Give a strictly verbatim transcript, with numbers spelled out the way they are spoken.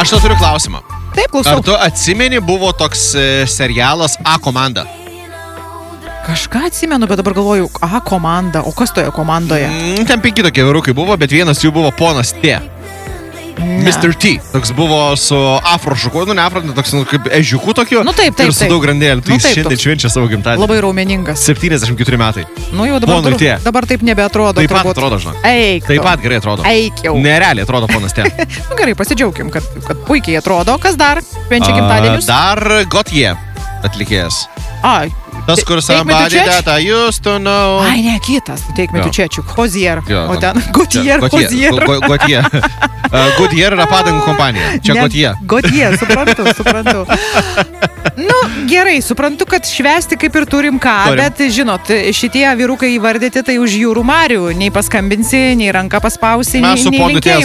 Aš tau turiu klausimą. Taip, klausau. Ar tu atsimeni, buvo toks e, serialas A komanda? Kažką atsimenu, bet dabar galvoju, A komanda, o kas toje komandoje? Mm, ten penki tokie vyrukai buvo, bet vienas jų buvo ponas T. Ne. mister T. Toks buvo su afro šuku, nu ne afro, toks nu, kaip ežiuku tokiu. Nu taip, taip, ir su taip. daug grandėlių. Tai Nu jis taip, šiandien toks. švenčia savo gimtadienį. Labai raumeningas. septyniasdešimt keturi metai. Nu jau dabar, Ponui T. dabar taip nebeatrodo. Taip pat turbūt. atrodo, žinok. Eik. Taip tu. pat gerai atrodo. Eik jau. Nerealiai atrodo ponas T. Nu gerai, pasidžiaugim, kad, kad puikiai atrodo. Kas dar? Švenčia gimtadienius? Dar Gotye atlikėjas. Ai. Tas, kur Take me to somebody church? that I used to know. Ai, ne, kitas. Take me Jo. to Čečiuk. Hozier. Jo, O tam- ten Gotier, Gotye. Hozier. Go- go- Gotye. Uh, Goodyear yra padangų kompanija. Čia Ne, Gotye. Gotye, suprantu, suprantu. Nu, gerai, suprantu, kad švesti kaip ir turim ką, Turim. bet, žinot, šitie vyrukai įvardyti tai už jūrų marių. Nei paskambinsi, nei ranką paspausi, Mes nei, su nei ponu T linkėjimų